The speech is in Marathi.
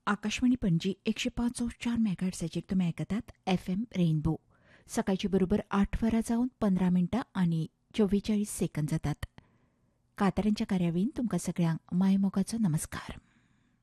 आकाशवाणी पणजी 105.4 मेगाहर्ट्झाचेर तुमी आयकतात FM रेनबो. सकाळची बरोबर 8 वरां जावन 15 मिनटां आनी 44 सेकंद जातात. कांतारांच्या कार्यावळीन तुमकां सगळ्यांक मायमोगाचो नमस्कार.